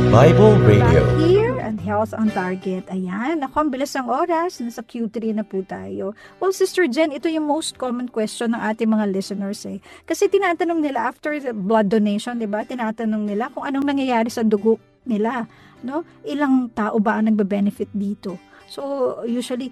Bible Radio. Here and Health on Target. Ayan, ako ang bilis ng oras. Nasa Q3 na po tayo. Well, Sister Jen, ito yung most common question ng ating mga listeners eh. Kasi tinatanong nila after the blood donation, di ba? Tinatanong nila kung anong nangyayari sa dugo nila. No? Ilang tao ba ang nagbe-benefit dito? So, usually,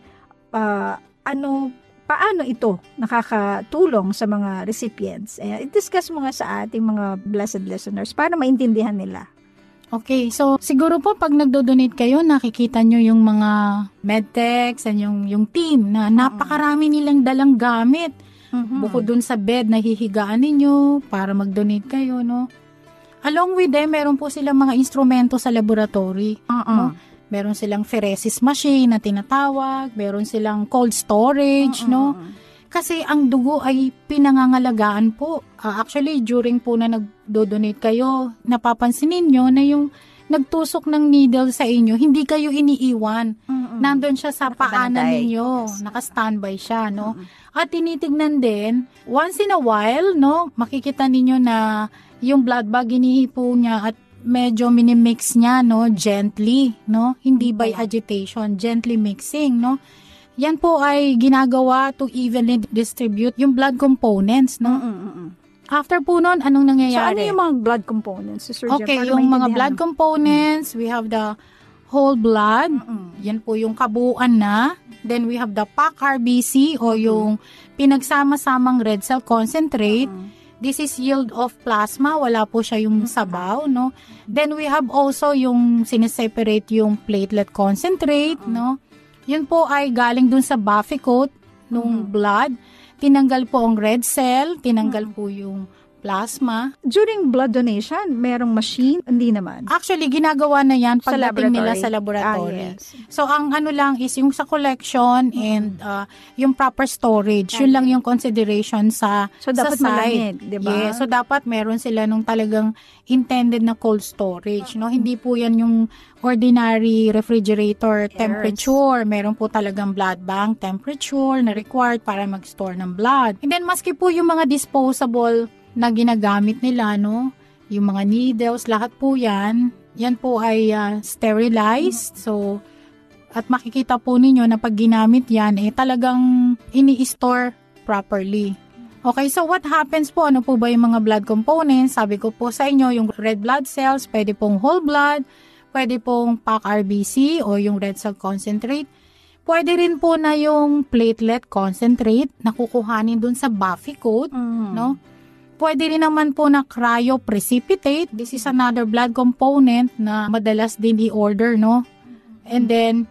paano ito nakakatulong sa mga recipients? I-discuss mo nga sa ating mga blessed listeners para maintindihan nila. Okay, so siguro po pag nagdo-donate kayo, nakikita nyo yung mga medtechs and yung team na napakarami nilang dalang gamit. Bukod dun sa bed na hihigaan ninyo para mag-donate kayo, no? Along with them, meron po silang mga instrumento sa laboratory. No? Meron silang pheresis machine na tinatawag, meron silang cold storage, no? Kasi ang dugo ay pinangangalagaan po. Actually, during po na nagdo-donate kayo, napapansin ninyo na yung nagtusok ng needle sa inyo, hindi kayo iniiwan. Nandun siya sa paanan ninyo. Naka-standby siya, no? At tinitignan din, once in a while, no, makikita ninyo na yung blood bag, inihipo niya at medyo minimix niya, no, gently, no? Hindi by agitation, gently mixing, no? Yan po ay ginagawa to evenly distribute yung blood components, no? After po nun, anong nangyayari? So, ano yung mga blood components? Okay, yung mga blood components, we have the whole blood. Yan po yung kabuuan na. Then, we have the packed RBC o yung pinagsama-samang red cell concentrate. This is yield of plasma. Wala po siya yung sabaw, no? Then, we have also yung sineseparate yung platelet concentrate, no? Yun po ay galing dun sa buffy coat nung blood. Tinanggal po ang red cell, tinanggal po yung plasma. During blood donation, merong machine? Hindi naman. Actually, ginagawa na yan pagdating nila sa laboratory. Yes. So, ang ano lang is yung sa collection and yung proper storage. Yun lang yung consideration sa dapat malamig, di ba? Yeah, so dapat meron sila nung talagang intended na cold storage. No? Hindi po yan yung ordinary refrigerator temperature. Meron po talagang blood bank temperature na required para mag-store ng blood. And then, maski po yung mga disposable na ginagamit nila, no? Yung mga needles, lahat po yan po ay sterilized. So, at makikita po ninyo na pag ginamit yan, talagang ini-store properly. Okay, so what happens po? Ano po ba yung mga blood components? Sabi ko po sa inyo, yung red blood cells, pwede pong whole blood, pwede pong packed RBC o yung red cell concentrate. Pwede rin po na yung platelet concentrate na kukuhanin dun sa buffy coat, no? Pwede rin naman po na cryoprecipitate. This is another blood component na madalas din i-order, no? And then,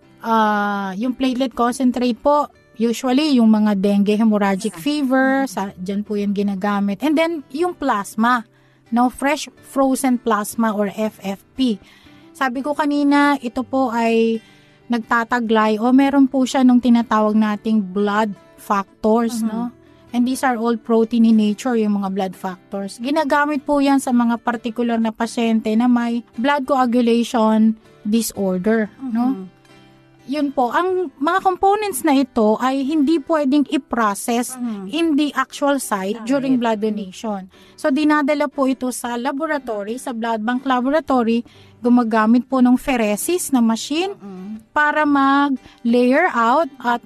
yung platelet concentrate po, usually yung mga dengue hemorrhagic fever, dyan po yan ginagamit. And then, yung plasma, no? Fresh frozen plasma or FFP. Sabi ko kanina, ito po ay nagtataglay o meron po siya nung tinatawag nating blood factors, no? And these are all protein in nature, yung mga blood factors. Ginagamit po yan sa mga particular na pasyente na may blood coagulation disorder, no? Yun po, ang mga components na ito ay hindi pwedeng i-process in the actual site during blood donation. So, dinadala po ito sa laboratory, sa blood bank laboratory, gumagamit po ng pheresis na machine para mag-layer out at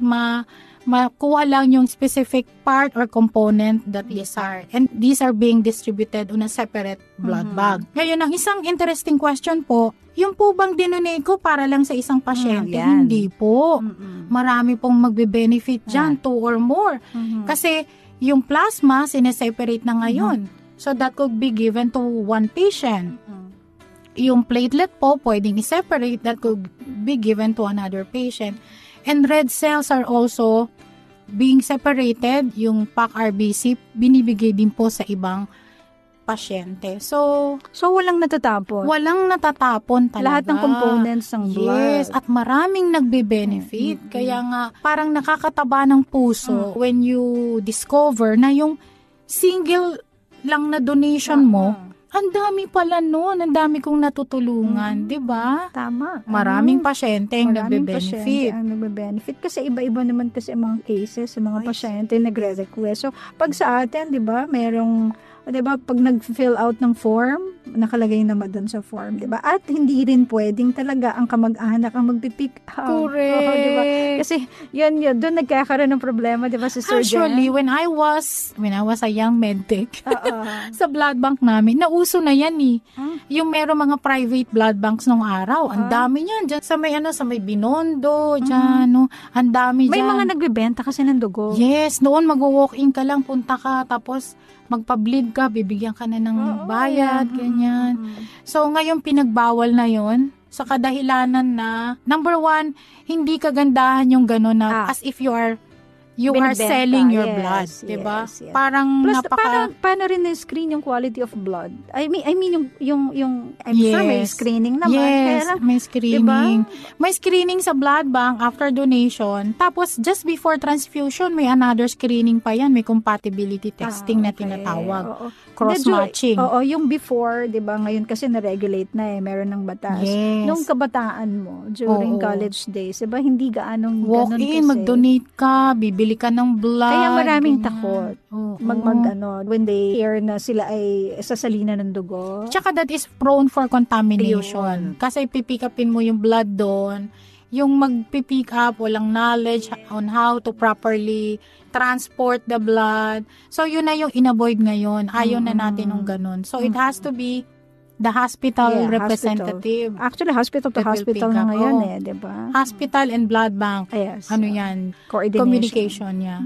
makuha lang yung specific part or component that desired. And these are being distributed on a separate blood bag. Ngayon, ang isang interesting question po, yung po bang dinonate ko para lang sa isang pasyente? Hindi po. Marami pong magbe-benefit dyan, 2 or more. Kasi yung plasma, sineseparate na ngayon. So that could be given to one patient. Yung platelet po, pwedeng i-separate. That could be given to another patient. And red cells are also being separated. Yung packed RBC, binibigay din po sa ibang pasyente. So walang natatapon? Walang natatapon talaga. Lahat ng components ng blood. Yes, at maraming nagbe-benefit. Kaya nga, parang nakakataba ng puso when you discover na yung single lang na donation mo, ang dami pala noon, ang dami kong natutulungan, 'di ba? Tama. Maraming pasyente ang nagbe-benefit. Kasi iba-iba naman kasi ang mga cases, sa mga pasyente nagre-request. So, pag sa atin, 'di ba, merong 'Di ba, pag nag-fill out ng form, nakalagay naman doon sa form, 'di ba? At hindi rin pwedeng talaga ang kamag-anak ang magpi-pick up. Correct. Oo, 'di ba? Kasi yun doon nagkakaroon ng problema, 'di ba, Sister Jen? Actually, when I was a young medtech, Oo. sa blood bank namin, nauso na yan eh. Yung meron mga private blood banks nung araw, ang dami niyan dyan sa may Binondo, dyan, no? Ang dami May dyan. mga nagbebenta kasi ng dugo. Yes, noon mag-walk-in ka lang, punta ka, tapos magpa-bleed ka, bibigyan ka na ng bayad, ganyan. So, ngayon pinagbawal na yon sa kadahilanan na, number one, hindi kagandahan yung gano'n na as if you are Binibenta, selling your yes, blood, 'di ba? yes. Parang Plus, napaka paano rin na-screen yung quality of blood? I mean yung I'm sure may Yes. screening naman. Yes, Kaya lang, may screening. diba? May screening sa blood bank after donation. Tapos, just before transfusion, may another screening pa yan. May compatibility testing na okay. tinatawag. Oo. Cross-matching. Oo, yung before, 'di ba? Ngayon kasi na-regulate na meron ng batas. Yes. Nung kabataan mo during Oo. college days, 'di ba? Hindi gaanong Walk ganun in, kasi. mag-donate ka, bibili ka ng blood. Kaya maraming ganyan. takot. Oo. When they hear na sila ay sasalina ng dugo. Tsaka that is prone for Ayun. contamination. Kasi pipick upin mo yung blood doon. Yung magpipick up, walang knowledge on how to properly transport the blood. So, yun na yung in-avoid ngayon. Ayaw na natin ng ganun. So, it has to be the hospital Yeah, representative. Actually, hospital to That will hospital pick na up. ngayon Oo. 'di ba? Hospital and blood bank. Yes. Ano yan? Coordination. Communication niya.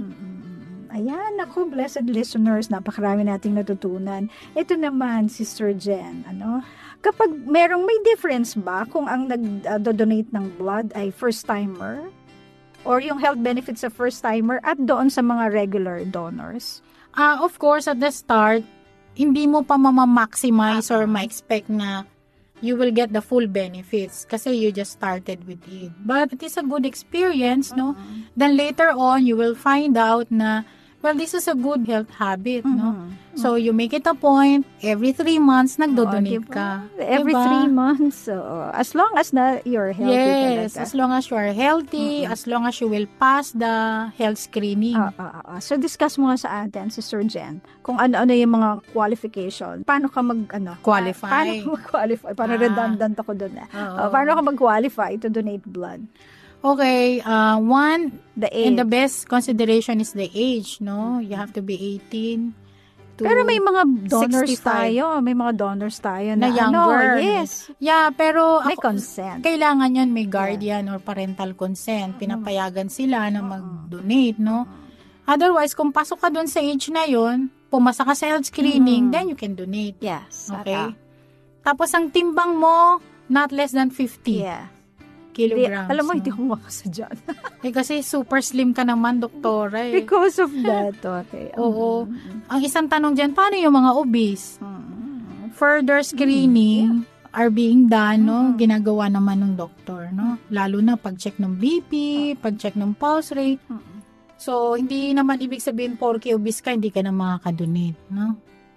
Ayan, ako, blessed listeners, napakarami nating natutunan. Ito naman, Sister Jen, kapag may difference ba kung ang nag-donate ng blood ay first-timer? Or yung health benefits sa first-timer at doon sa mga regular donors? Of course, at the start, hindi mo pa maximize or ma-expect na you will get the full benefits kasi you just started with it. But it is a good experience, no? Then later on, you will find out na, well, this is a good health habit, no? So, you make it a point, every 3 months, nagdo-donate ka. Every Diba? 3 months. So, as long as na you're healthy Yes, talaga. as long as you are healthy, as long as you will pass the health screening. So, discuss mo nga sa atin, Sister Jen, kung ano-ano yung mga qualification. Paano ka Qualify. Paano ka mag-qualify? Parang redundant ako doon. Oo. Paano ka mag-qualify to donate blood? Okay, one, The age. and the best consideration is the age, no? You have to be 18 to Pero may mga donors 65. tayo. May mga donors tayo na, Na younger. yes. Yeah, pero May consent. kailangan yan may guardian or parental consent. Pinapayagan sila na mag-donate, no? Otherwise, kung pasok ka doon sa age na yon, pumasa ka sa health screening, then you can donate. Yes. Okay? Tapos ang timbang mo, not less than 50 Yeah. kilograms. Alam mo, no? hindi ako makasa dyan. Kasi super slim ka naman, doktora. Because of that. Okay. Oo. Ang isang tanong dyan, paano yung mga obese? Further screening are being done, no? Ginagawa naman ng doktor, no? Lalo na pag-check ng BP, pag-check ng pulse rate. So, hindi naman ibig sabihin porke obese ka, hindi ka na makakadonate, no?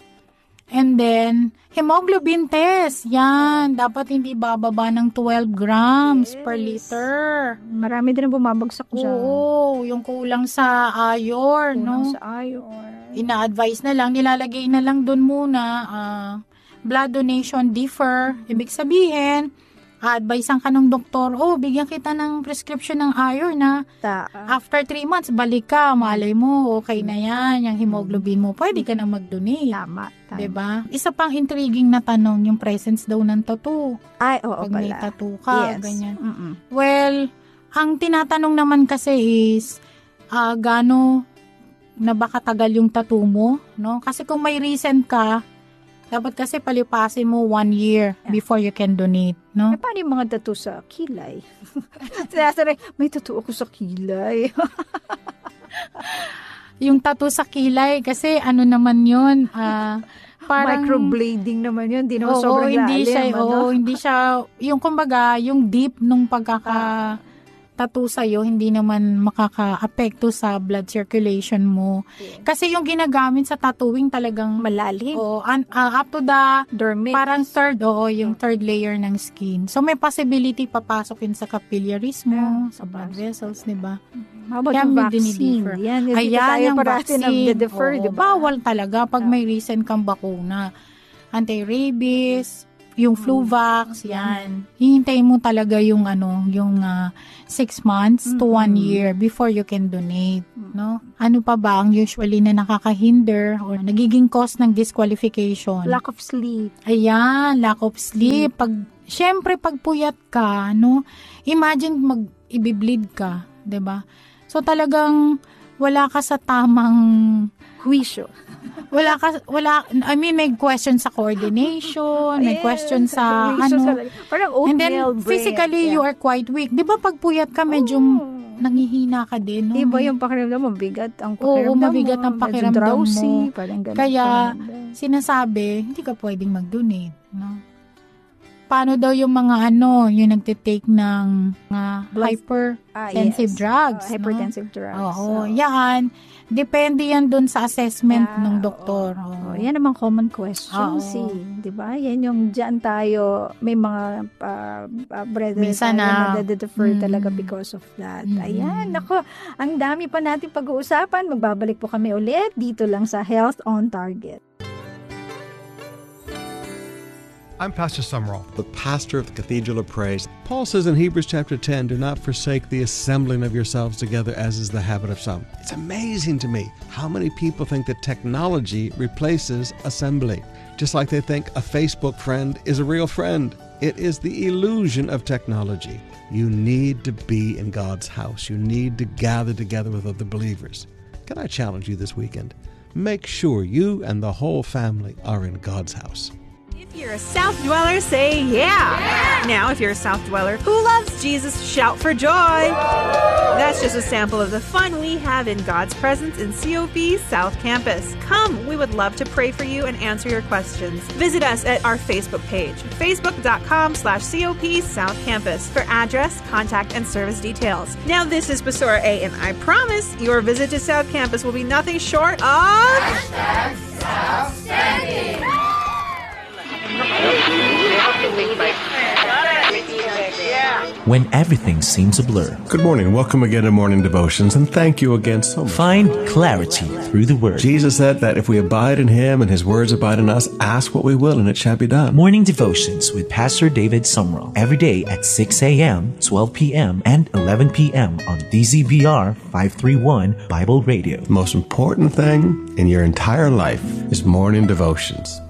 And then, hemoglobin test. Yan. Dapat hindi bababa ng 12 grams per liter. Marami din ang bumabagsak dyan. Oo. Yung kulang sa iron, no? Kulang sa iron. Ina-advise na lang, nilalagay na lang doon muna, blood donation differ. Ibig sabihin, advisean ka ng doktor, bigyan kita ng prescription ng iron na after 3 months, balik ka, malay mo, okay na yan, yung hemoglobin mo, pwede ka na mag-donate. Tama. Diba? Isa pang intriguing na tanong, yung presence daw ng tattoo. Ay, oo Pag may pala. tattoo ka, Yes. ganyan. Mm-mm. Well, ang tinatanong naman kasi is, gaano na ba katagal yung tattoo mo, no? Kasi kung may recent ka, dapat kasi palipasin mo 1 year before you can donate, no? Paano yung mga tattoo sa kilay? Sinasabi, may tattoo ako sa kilay. Yung tattoo sa kilay, kasi ano naman yun, parang microblading naman yun, di naman sobrang hindi lalim. siya, hindi siya, yung kumbaga, yung deep nung tattoo sa'yo, hindi naman makaka-apekto sa blood circulation mo. Yeah. Kasi yung ginagamit sa tattooing talagang malalim. Up to the Dermis. parang yung third layer ng skin. So may possibility papasok yun sa capillaries mo, sa blood vessels, 'di ba? How about Kaya yung may vaccine? dinidefer. Yan, dito Ayan, tayo yung parati vaccine. nag-defer, Oo, di ba? bawal talaga pag may recent kang bakuna. Anti-rabies, yung flu vax, yan. Hihintayin mo talaga yung 6 months to 1 year before you can donate, no? Ano pa ba ang usually na nakakahinder or nagiging cause ng disqualification? Lack of sleep. Ayan, lack of sleep. Syempre pag puyat ka, no? Imagine ibibleed ka, 'di ba? So talagang wala ka sa tamang Huwisyo. may question sa coordination, may question sa parang and then oatmeal bread. physically you are quite weak. 'Di ba pag puyat ka medyo nanghihina ka din, no? Iba yung pakiramdam mo, mabigat ang pakiramdam mo. Oo, mabigat ang pakiramdam drowsy, mo. parang ganun. Kaya sinasabi, hindi ka pwedeng mag-donate, no? Paano daw yung mga yung nagtitake ng hypertensive drugs, hypertensive drugs. Oo, yan. Depende yan dun sa assessment ng doktor. Yan naman common questions, di ba? Yan yung dyan tayo, may mga brethren tayo na defer talaga because of that. Ayan, nako, ang dami pa natin pag-uusapan. Magbabalik po kami ulit dito lang sa Health on Target. I'm Pastor Sumrall, the pastor of the Cathedral of Praise. Paul says in Hebrews chapter 10, do not forsake the assembling of yourselves together as is the habit of some. It's amazing to me how many people think that technology replaces assembly. Just like they think a Facebook friend is a real friend. It is the illusion of technology. You need to be in God's house. You need to gather together with other believers. Can I challenge you this weekend? Make sure you and the whole family are in God's house. If you're a South Dweller, say yeah! Now, if you're a South Dweller who loves Jesus, shout for joy! That's just a sample of the fun we have in God's presence in COP South Campus. Come, we would love to pray for you and answer your questions. Visit us at our Facebook page, facebook.com/COP South Campus for address, contact, and service details. Now, this is Basora A, and I promise your visit to South Campus will be nothing short of... #Outstanding! When everything seems a blur. Good morning. Welcome again to Morning Devotions, and thank you again so much. Find clarity through the Word. Jesus said that if we abide in Him and His words abide in us, ask what we will and it shall be done. Morning Devotions with Pastor David Sumrall. Every day at 6 a.m., 12 p.m., and 11 p.m. on DZBR 531 Bible Radio. The most important thing in your entire life is Morning Devotions.